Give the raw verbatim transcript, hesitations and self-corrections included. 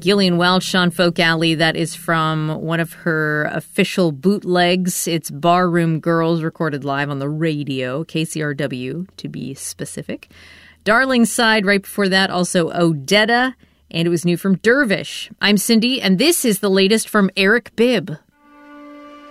Gillian Welch, Sean Folk Alley. That is from one of her official bootlegs. It's Barroom Girls, recorded live on the radio, K C R W to be specific. Darling Side, right before that, also Odetta, and it was new from Dervish. I'm Cindy, and this is the latest from Eric Bibb.